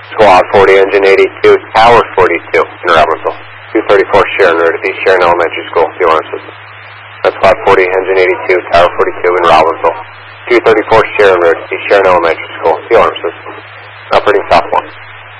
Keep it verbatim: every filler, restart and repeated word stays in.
Squad forty, engine eighty-two, tower forty-two in Robbinsville. two thirty-four Sharon Road, East Sharon Elementary School, the alarm system. That's squad forty, engine eighty-two, tower forty-two in Robbinsville. two thirty-four Sharon Road, East Sharon Elementary School, the alarm system. Operating sophomore.